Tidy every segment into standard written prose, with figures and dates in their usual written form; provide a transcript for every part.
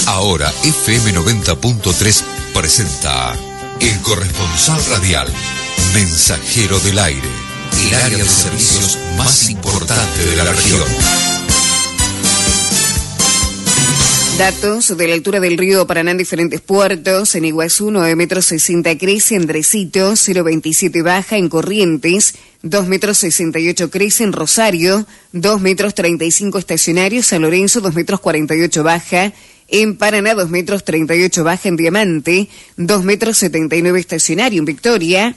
Ahora FM 90.3 presenta El Corresponsal Radial, Mensajero del Aire, el área de servicios más importante de la región. Datos de la altura del río Paraná en diferentes puertos. En Iguazú, 9,60 m crece, en Drecito, 0,27 baja, en Corrientes, 2,68 m crece, en Rosario, 2,35 m estacionario, San Lorenzo, 2,48 m baja, en Paraná, 2,38 m baja, en Diamante, 2,79 m estacionario, en Victoria,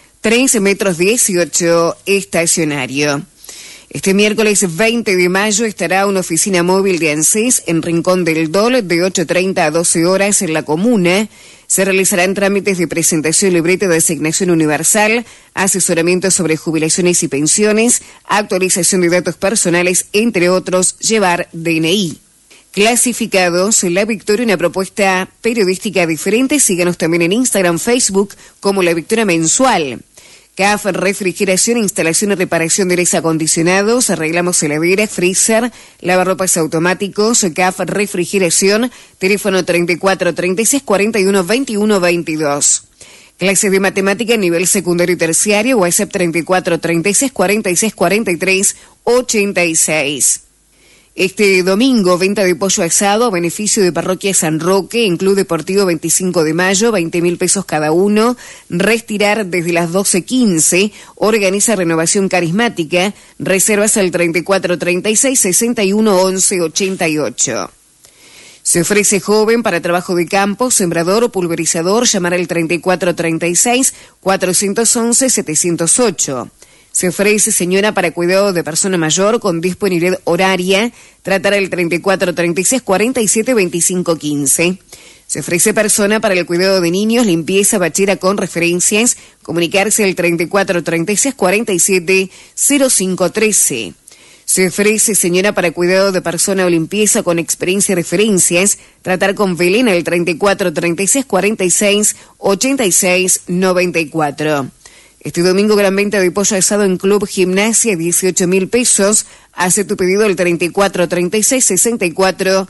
3,18 m estacionario. Este miércoles 20 de mayo estará una oficina móvil de ANSES en Rincón del Dol de 8:30 a 12 horas en la comuna. Se realizarán trámites de presentación libreta de asignación universal, asesoramiento sobre jubilaciones y pensiones, actualización de datos personales, entre otros, llevar DNI. Clasificados, La Victoria, una propuesta periodística diferente. Síganos también en Instagram, Facebook como La Victoria Mensual. CAF Refrigeración, instalación y reparación de aires acondicionados, arreglamos heladeras, freezer, lavarropas automáticos. CAF Refrigeración, teléfono 34 36 41 21 22. Clases de matemática en nivel secundario y terciario, WhatsApp 34 36 46 43 86. Este domingo, venta de pollo asado a beneficio de Parroquia San Roque en Club Deportivo 25 de Mayo, 20.000 pesos cada uno. Retirar desde las 12:15. Organiza Renovación Carismática. Reservas al 34 36 61 11 88. Se ofrece joven para trabajo de campo, sembrador o pulverizador. Llamar al 34 36 411 708. Se ofrece señora para cuidado de persona mayor con disponibilidad horaria. Tratar el 34 36 47 25 15. Se ofrece persona para el cuidado de niños, limpieza, bachera con referencias. Comunicarse al 34 36 47 05 13. Se ofrece señora para cuidado de persona o limpieza con experiencia y referencias. Tratar con Belén al 34 36 46 86 94. Este domingo, gran venta de pollo asado en Club Gimnasia, 18.000 pesos. Hace tu pedido al 34 36 64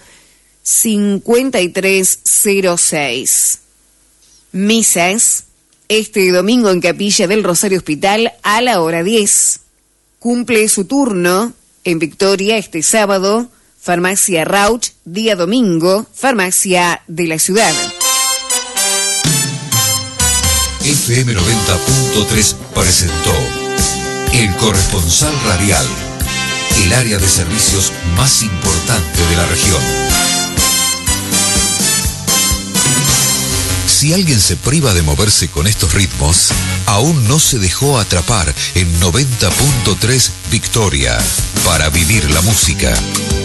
53 06. Misas, este domingo en Capilla del Rosario Hospital a la hora 10. Cumple su turno en Victoria este sábado, Farmacia Rauch, día domingo, Farmacia de la Ciudad. FM 90.3 presentó El Corresponsal Radial, el área de servicios más importante de la región. Si alguien se priva de moverse con estos ritmos, aún no se dejó atrapar en 90.3 Victoria, para vivir la música.